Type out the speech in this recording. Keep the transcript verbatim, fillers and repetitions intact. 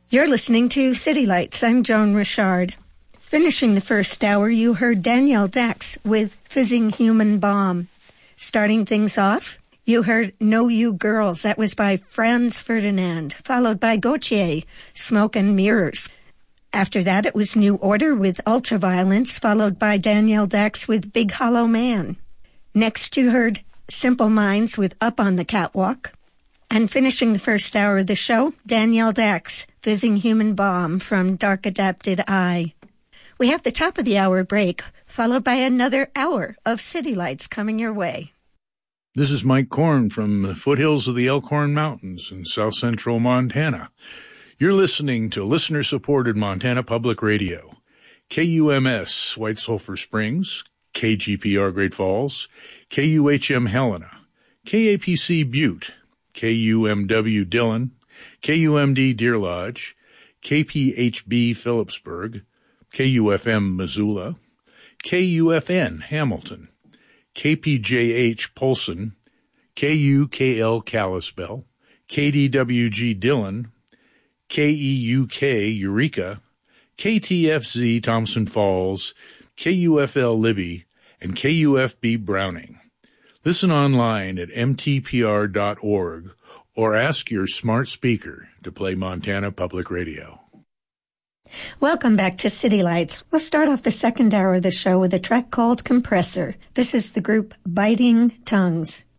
You're listening to City Lights. I'm Joan Richard. Finishing the first hour, you heard Danielle Dax with Fizzing Human Bomb. Starting things off, you heard Know You Girls. That was by Franz Ferdinand, followed by Gautier, Smoke and Mirrors. After that, it was New Order with Ultraviolence, followed by Danielle Dax with Big Hollow Man. Next, you heard Simple Minds with Up on the Catwalk. And finishing the first hour of the show, Danielle Dax, Fizzing Human Bomb from Dark Adapted Eye. We have the top of the hour break, followed by another hour of City Lights coming your way. This is Mike Korn from the foothills of the Elkhorn Mountains in south central Montana. You're listening to listener-supported Montana Public Radio. K U M S, White Sulphur Springs, K G P R Great Falls, K U H M Helena, K A P C Butte, K U M W Dillon, K U M D Deer Lodge, K P H B Phillipsburg, K U F M Missoula, K U F N Hamilton, K P J H Polson, K U K L Kalispell, K D W G Dillon, K E U K Eureka, K T F Z Thompson Falls, K U F L Libby, and K U F B Browning. Listen online at m t p r dot org or ask your smart speaker to play Montana Public Radio. Welcome back to City Lights. We'll start off the second hour of the show with a track called Compressor. This is the group Biting Tongues.